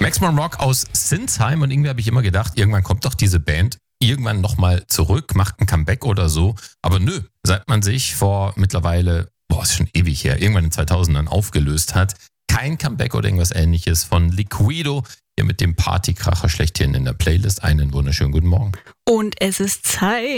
Maximum Rock aus Sinsheim und irgendwie habe ich immer gedacht, irgendwann kommt doch diese Band irgendwann nochmal zurück, macht ein Comeback oder so. Aber nö, seit man sich vor mittlerweile, ist schon ewig her, irgendwann in 2000ern aufgelöst hat, kein Comeback oder irgendwas Ähnliches von Liquido. Hier mit dem Partykracher schlechthin in der Playlist. Einen wunderschönen guten Morgen. Und es ist Zeit